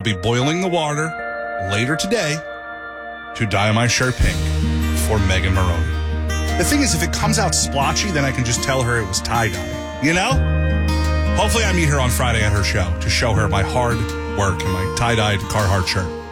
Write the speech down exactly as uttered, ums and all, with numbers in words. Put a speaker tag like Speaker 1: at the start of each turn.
Speaker 1: be boiling the water later today to dye my shirt pink for Megan Maroney. The thing is, if it comes out splotchy, then I can just tell her it was tie-dye. You know? Hopefully I meet her on Friday at her show to show her my hard work and my tie-dyed Carhartt shirt.